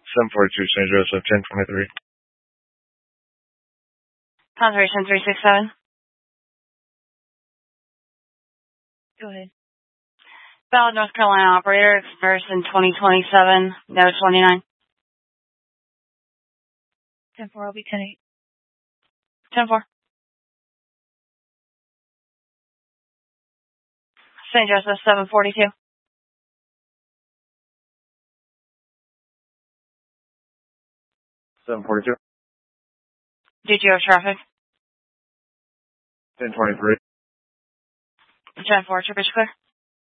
742 St. Joseph, 1023. Confirmation 367. Go ahead. Valid North Carolina operator, expires in 2027, no 29. 10-4, I'll be 10-8. 10-4. St. Joseph, 742. Did you have traffic? 1023. 10-4, trippage clear.